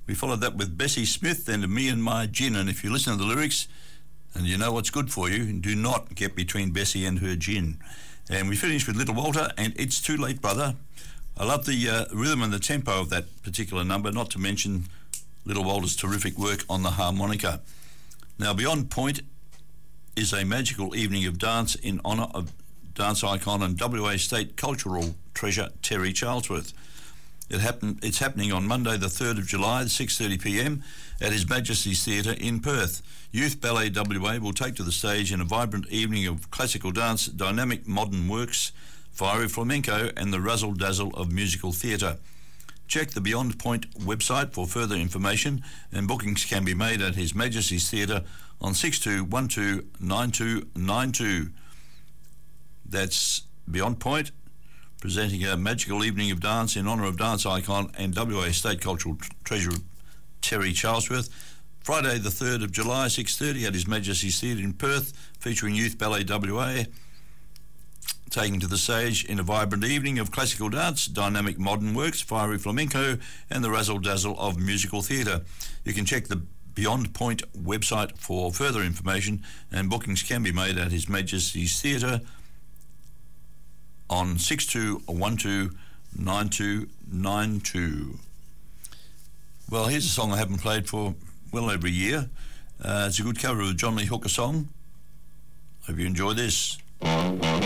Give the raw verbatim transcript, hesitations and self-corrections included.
We followed that with Bessie Smith and Me and My Gin. And if you listen to the lyrics and you know what's good for you, do not get between Bessie and her gin. And we finished with Little Walter and It's Too Late, Brother. I love the uh, rhythm and the tempo of that particular number, not to mention Little Walter's terrific work on the harmonica. Now, Beyond Point is a magical evening of dance in honour of dance icon and W A State cultural treasure Terry Charlesworth. It happen, it's happening on Monday the third of July at six thirty p m at His Majesty's Theatre in Perth. Youth Ballet W A will take to the stage in a vibrant evening of classical dance, dynamic modern works, fiery flamenco and the razzle-dazzle of musical theatre. Check the Beyond Point website for further information, and bookings can be made at His Majesty's Theatre on six two one two nine two nine two. That's Beyond Point, presenting a magical evening of dance in honour of dance icon and W A State Cultural Treasurer Terry Charlesworth. Friday the third of July, six thirty at His Majesty's Theatre in Perth, featuring Youth Ballet W A, taking to the stage in a vibrant evening of classical dance, dynamic modern works, fiery flamenco and the razzle-dazzle of musical theatre. You can check the Beyond Point website for further information, and bookings can be made at His Majesty's Theatre on six two one two nine two nine two. Well, here's a song I haven't played for well over a year. Uh, it's a good cover of a John Lee Hooker song. Hope you enjoy this.